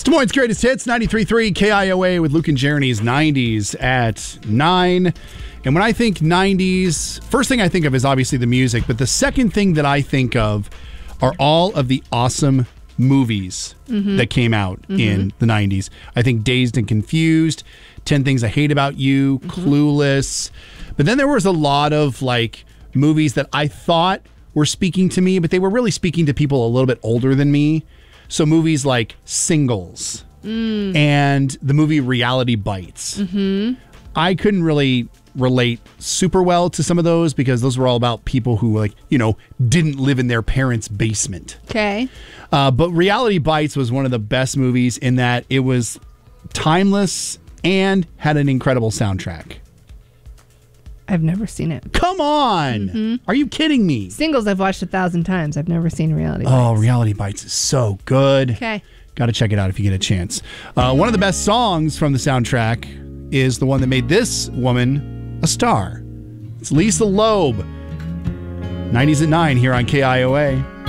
Des Moines' greatest hits, 93.3 KIOA with Luke and Jeremy's 90s at 9. And when I think 90s, first thing I think of is obviously the music, but the second thing that I think of are all of the awesome movies that came out in the 90s. I think Dazed and Confused, 10 Things I Hate About You, Clueless. But then there was a lot of like movies that I thought were speaking to me, but they were really speaking to people a little bit older than me. So movies like Singles and the movie Reality Bites. I couldn't really relate super well to some of those because those were all about people who, like, you know, didn't live in their parents' basement. Okay. But Reality Bites was one of the best movies in that it was timeless and had an incredible soundtrack. I've never seen it. Come on! Are you kidding me? Singles I've watched 1,000 times. I've never seen Reality Bites. Oh, Reality Bites is so good. Okay. Got to check it out if you get a chance. One of the best songs from the soundtrack is the one that made this woman a star. It's Lisa Loeb. 90s at 9 here on KIOA.